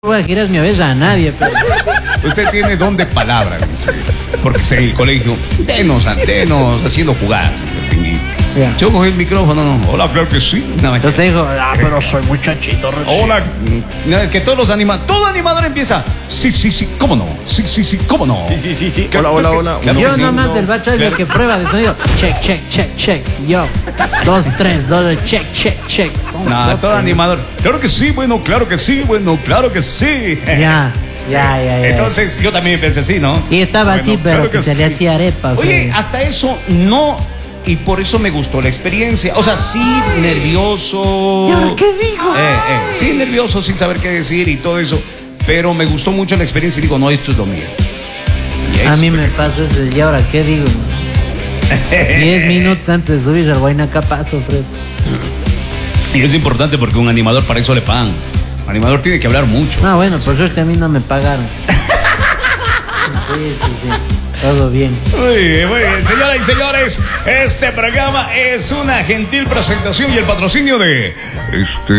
voy a girar mi oveja a nadie, pero... Usted tiene don de palabra, dice. Porque en el colegio, denos haciendo jugadas. Yeah. Yo cogí el micrófono, no. Hola, claro que sí. No, Entonces dijo, pero soy muchachito recién. hola. No, es que todo animador empieza. Sí, cómo no. Sí, cómo no. Sí. Hola. Claro Yo que sí. nomás del bacha es el que prueba de sonido. Check. Yo. 2, 3, 2, check. No, todo animador. Claro que sí, claro que sí. Ya. Entonces yo también empecé así, ¿no? Y estaba así, pero claro que se le hacía arepa. Oye, pues. hasta eso no. Y por eso me gustó la experiencia. O sea, sí, nervioso. ¿Y ahora qué digo? Sí, nervioso, sin saber qué decir y todo eso. Pero me gustó mucho la experiencia y digo, no, esto es lo mío. A mí me pasó eso. ¿Y ahora qué digo? 10 minutos antes de subir al Guaynaca paso, Fred. Y es importante porque un animador para eso le pagan. Un animador tiene que hablar mucho. Ah, bueno, por suerte a mí no me pagaron. Sí. Todo bien. Muy bien, señoras y señores, este programa es una gentil presentación y el patrocinio de